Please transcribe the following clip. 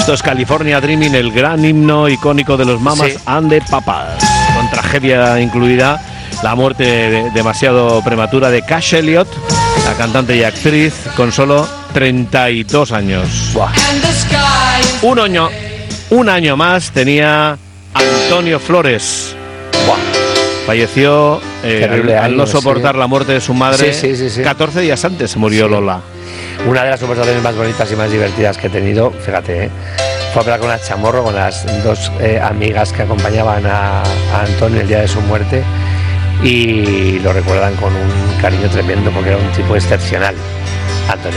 Esto es California Dreaming, el gran himno icónico de los Mamas and the Papas. Con tragedia incluida, la muerte demasiado prematura de Cash Elliot, la cantante y actriz, con solo 32 años. Buah. Un año más tenía Antonio Flores. Buah. Falleció al no soportar la muerte de su madre. 14 días antes se murió Lola. Una de las conversaciones más bonitas y más divertidas que he tenido, fíjate, fue hablar con la Chamorro, con las dos amigas que acompañaban a Antonio el día de su muerte, y lo recuerdan con un cariño tremendo porque era un tipo excepcional, Antonio.